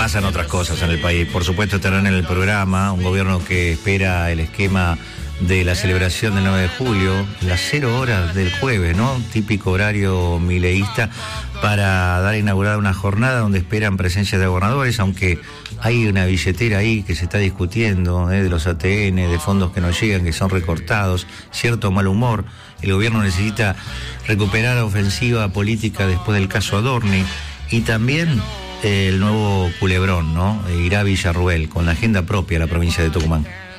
pasan otras cosas en el país. Por supuesto estarán en el programa un gobierno que espera el esquema de la celebración del 9 de julio, las 0 horas del jueves, ¿no? Típico horario mileísta para dar a inaugurar una jornada donde esperan presencia de gobernadores, aunque hay una billetera ahí que se está discutiendo, de los ATN, de fondos que no llegan, que son recortados, cierto mal humor. El gobierno necesita recuperar ofensiva política después del caso Adorni y también el nuevo culebrón, ¿no? Irá a Villarruel con la agenda propia a la provincia de Tucumán.